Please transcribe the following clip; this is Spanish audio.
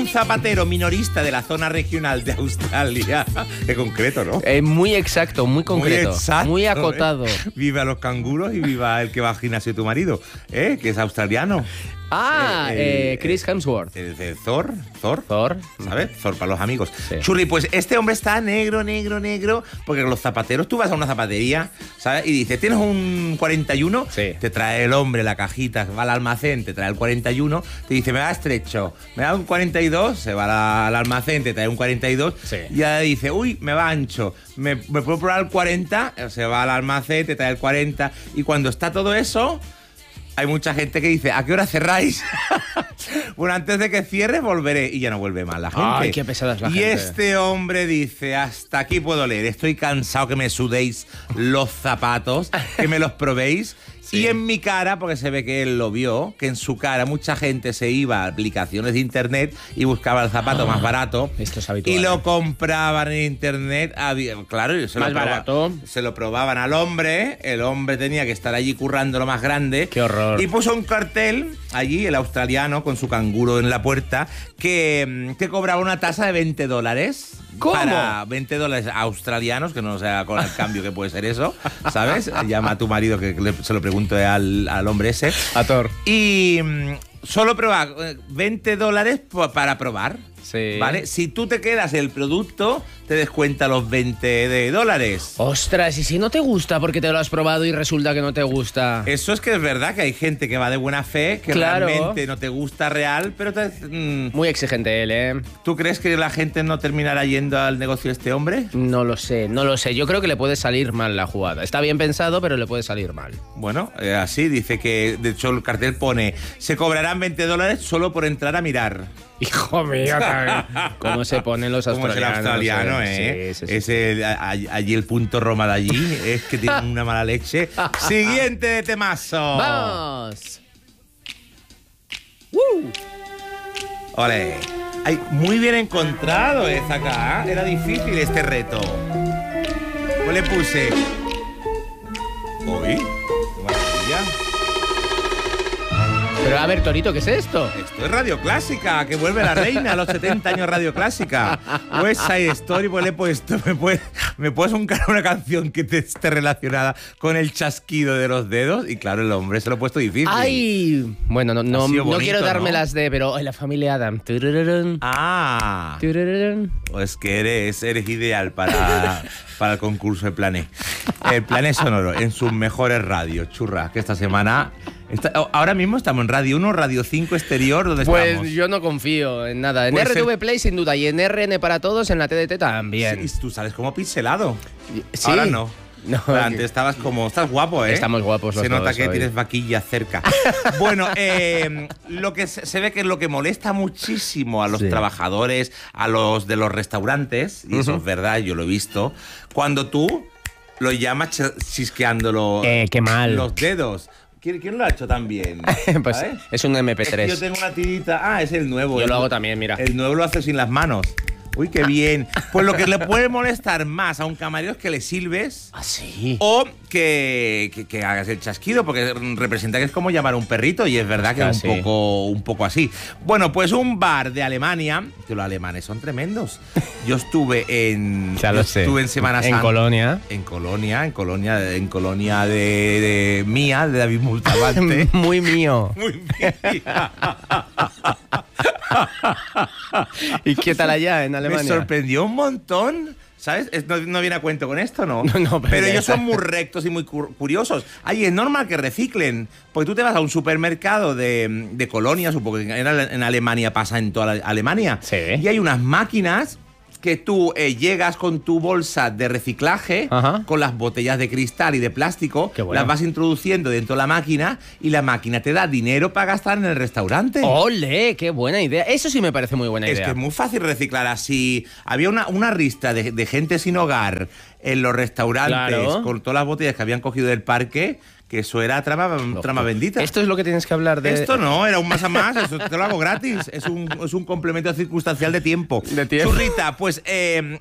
zapatero minorista de la zona regional de Australia. Qué concreto, ¿no? Muy exacto, muy concreto. Muy exacto, muy acotado. Viva los canguros y viva el que va al gimnasio de tu marido, que es australiano. Chris Hemsworth. El de Thor, Thor. ¿sabes? Thor para los amigos. Sí. Churri, pues este hombre está negro, porque con los zapateros, tú vas a una zapatería, ¿sabes? Y dices, ¿tienes un 41? Sí. Te trae el hombre la cajita, va al almacén, te trae el 41, te dice, me da estrecho, me da un 42, se va al almacén, te trae un 42, Sí. y ya dice, uy, me va ancho, ¿me puedo probar el 40? Se va al almacén, te trae el 40, y cuando está todo eso... Hay mucha gente que dice, ¿a qué hora cerráis? Bueno, antes de que cierre volveré. Y ya no vuelve más la gente. Ay, qué pesada es la gente. Y este hombre dice, hasta aquí puedo leer. Estoy cansado que me sudéis los zapatos, que me los probéis. Sí. Y en mi cara, porque se ve que él lo vio, que en su cara mucha gente se iba a aplicaciones de internet y buscaba el zapato más barato. Esto es habitual. Y lo compraban en internet. Claro, Más barato. Se lo probaban al hombre. El hombre tenía que estar allí currando lo más grande. Qué horror. Y puso un cartel allí, el australiano, con su canguro en la puerta, que cobraba una tasa de $20. ¿Cómo? Para $20 australianos, que no sé con el cambio que puede ser eso, ¿sabes? Llama a tu marido que se lo pregunto al hombre ese. A Thor. Y solo prueba $20 para probar. Sí. ¿Vale? Si tú te quedas el producto, te descuenta los $20. Ostras, ¿y si no te gusta porque te lo has probado y resulta que no te gusta? Eso es que es verdad que hay gente que va de buena fe, que Claro. realmente no te gusta real, pero Muy exigente él, ¿eh? ¿tú crees que la gente no terminará yendo al negocio de este hombre? No lo sé. Yo creo que le puede salir mal la jugada. Está bien pensado, pero le puede salir mal. Bueno, así dice que, de hecho, el cartel pone, se cobrarán $20 solo por entrar a mirar. Hijo mío, ¿cómo se ponen los Como australianos? es el australiano, ¿eh? Sí, sí, sí. Es allí el punto Roma de allí, es que tiene una mala leche. Siguiente temazo. ¡Vamos! Ole. Ay, muy bien encontrado esa acá. Era difícil este reto. Pues le puse... Uy, qué maravilla. Pero a ver, Torito, ¿qué es esto? Esto es Radio Clásica, que vuelve la reina a los 70 años Radio Clásica. West Side Story, pues le he puesto, me puedes buscar una canción que te esté relacionada con el chasquido de los dedos. Y claro, el hombre se lo ha puesto difícil. ¡Ay! Bueno, no bonito, quiero dármelas ¿no? pero en la familia Adam. Turururun, Ah, turururun. pues que eres ideal para el concurso de Plané. El Plané Sonoro, en sus mejores radios, churra, que esta semana... ahora mismo estamos en Radio 1, Radio 5 Exterior, ¿dónde estamos? Pues yo no confío en nada. En Pues RTV Play sin duda y en RN para todos, en la TDT también. Sí, tú sales como pixelado. Sí. Ahora no. No, Pero antes estabas guapo, ¿eh? Estamos guapos los Se nota dos que hoy. tienes vaquilla cerca. Bueno, lo que se ve que es lo que molesta muchísimo a los Sí. trabajadores, a los de los restaurantes, y eso es verdad, yo lo he visto, cuando tú lo llamas chisqueando qué mal. los dedos. ¿Quién lo ha hecho tan bien? Pues ¿Sabes? es un MP3. Es que yo tengo una tirita. Ah, es el nuevo. Yo lo hago también, mira. El nuevo lo hace sin las manos. Uy, qué bien. Pues lo que le puede molestar más a un camarero es que le silbes ¿Ah, sí? o que hagas el chasquido, porque representa que es como llamar a un perrito y es verdad que es Casi. un poco así. Bueno, pues un bar de Alemania, que los alemanes son tremendos. Yo estuve en Semana Santa. En Colonia. En Colonia de mía, de David Multabante. Muy mío. Muy bien. ¿Y qué tal allá en Alemania? Me sorprendió un montón. ¿Sabes? No viene a cuento con esto, ¿no? No, pero ya ellos está. son muy rectos y muy curiosos. Ay, es normal que reciclen. Porque tú te vas a un supermercado de Colonia, supongo que en Alemania pasa en toda Alemania. Sí. Y hay unas máquinas que tú llegas con tu bolsa de reciclaje, Ajá. con las botellas de cristal y de plástico, Qué bueno. las vas introduciendo dentro de la máquina y la máquina te da dinero para gastar en el restaurante. ¡Ole! ¡Qué buena idea! Eso sí me parece muy buena Es idea. que es muy fácil reciclar así. Había una ristra de gente sin hogar en los restaurantes, Claro. con todas las botellas que habían cogido del parque, que eso era trama bendita. Esto es lo que tienes que hablar de... Esto no, era un más a más, eso te lo hago gratis. Es un complemento circunstancial de tiempo. De tiempo. Churrita, pues